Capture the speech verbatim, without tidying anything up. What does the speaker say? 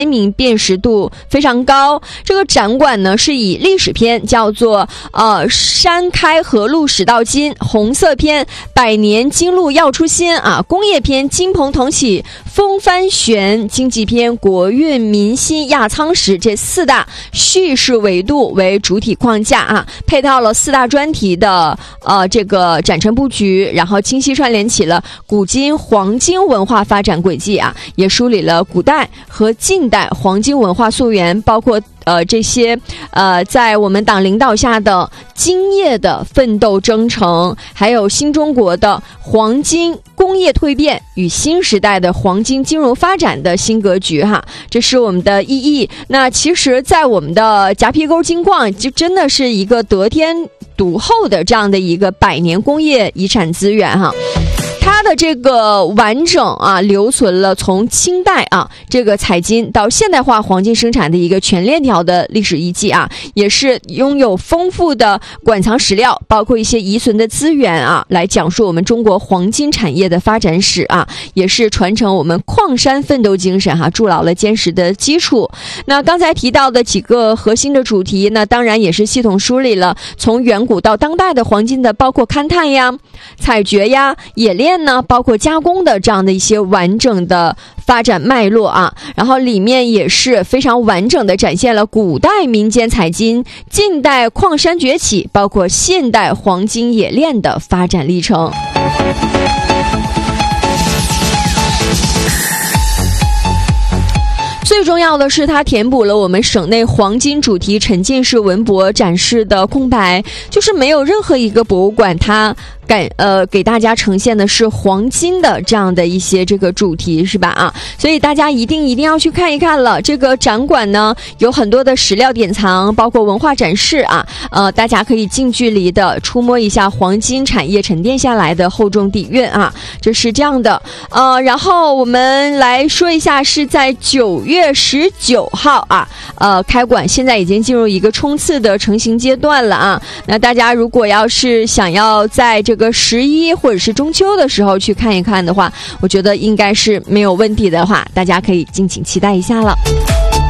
明辨识度非常高。这个展馆呢是以历史篇叫做呃山开河路始到今，红色篇百年金路要出新啊，工业篇金鹏腾起风帆旋，经济篇国运民心亚苍实，这四大叙事维度为主体框架啊，配套了四大专题的呃这个展陈布局，然后清晰串联起了古今黄金文化发展轨迹啊，也梳理了古代和近代黄金文化溯源，包括呃这些呃在我们党领导下的金业的奋斗征程，还有新中国的黄金工业蜕变与新时代的黄金金融发展的新格局哈，这是我们的意义。那其实在我们的夹皮沟金矿就真的是一个得天独厚的这样的一个百年工业遗产资源哈。它的这个完整啊，留存了从清代啊这个采金到现代化黄金生产的一个全链条的历史遗迹啊，也是拥有丰富的馆藏史料，包括一些遗存的资源啊，来讲述我们中国黄金产业的发展史啊，也是传承我们矿山奋斗精神哈、啊，筑牢了坚实的基础。那刚才提到的几个核心的主题，那当然也是系统梳理了从远古到当代的黄金的，包括勘探呀、采掘呀、冶炼呢，包括加工的这样的一些完整的发展脉络啊，然后里面也是非常完整的展现了古代民间采金、近代矿山崛起，包括现代黄金冶炼的发展历程。最重要的是，它填补了我们省内黄金主题沉浸式文博展示的空白，就是没有任何一个博物馆它给呃给大家呈现的是黄金的这样的一些这个主题，是吧啊？所以大家一定一定要去看一看了。这个展馆呢有很多的史料典藏，包括文化展示啊，呃，大家可以近距离的触摸一下黄金产业沉淀下来的厚重底蕴啊，这是这样的。呃，然后我们来说一下，是在九月十九号啊，呃，开馆，现在已经进入一个冲刺的成型阶段了啊。那大家如果要是想要在这个十一或者是中秋的时候去看一看的话，我觉得应该是没有问题的话，大家可以敬请期待一下了。